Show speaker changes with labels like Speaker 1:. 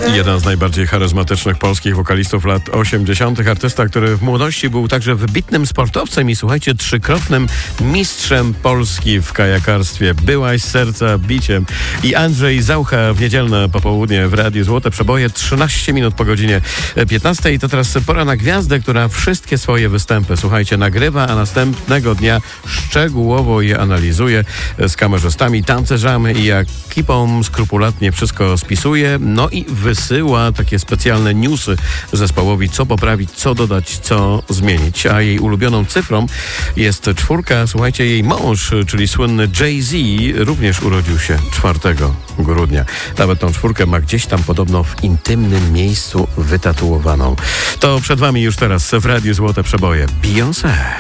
Speaker 1: Jeden z najbardziej charyzmatycznych polskich wokalistów lat 80. Artysta, który w młodości był także wybitnym sportowcem i słuchajcie, trzykrotnym mistrzem Polski w kajakarstwie. Byłaś serca biciem. I Andrzej Zaucha w niedzielne popołudnie w Radiu Złote Przeboje, 13 minut po godzinie 15. I to teraz pora na gwiazdę, która wszystkie swoje występy, słuchajcie, nagrywa, a następnego dnia szczegółowo je analizuje z kamerzystami, tancerzami i ekipą skrupulatnie wszystko spisuje, no i wysyła takie specjalne newsy zespołowi, co poprawić, co dodać, co zmienić. A jej ulubioną cyfrą jest 4. Słuchajcie, jej mąż, czyli słynny Jay-Z, również urodził się 4 grudnia. Nawet tą 4 ma gdzieś tam podobno w intymnym miejscu wytatuowaną. To przed wami już teraz w Radiu Złote Przeboje Beyoncé.